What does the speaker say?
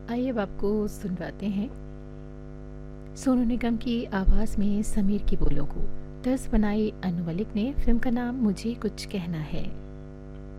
आइए अब आपको सुनवाते हैं सोनू निगम की आवाज़ में समीर की बोलों को। तर्ज बनाई अनु मलिक ने। फिल्म का नाम मुझे कुछ कहना है।